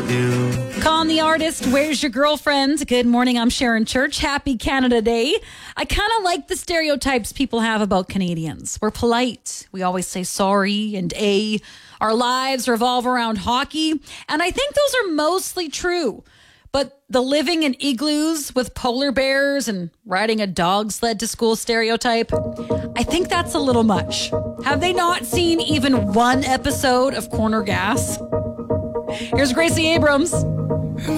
you. Con the artist, where's your girlfriend? Good morning, I'm Sharon Church. Happy Canada Day. I kind of like the stereotypes people have about Canadians. We're polite. We always say sorry and a. Our lives revolve around hockey. And I think those are mostly true. But the living in igloos with polar bears and riding a dog sled to school stereotype, I think that's a little much. Have they not seen even one episode of Corner Gas? Here's Gracie Abrams.